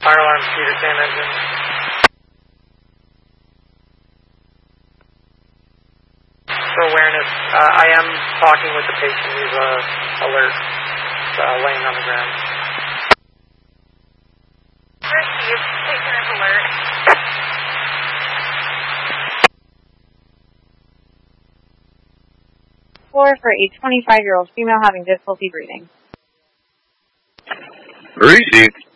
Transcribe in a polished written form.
Fire alarm, Peter Sam engine. For awareness, I am talking with the patient who's alert, laying on the ground. Received. Patient is alert. Floor for a 25-year-old female having difficulty breathing. Received.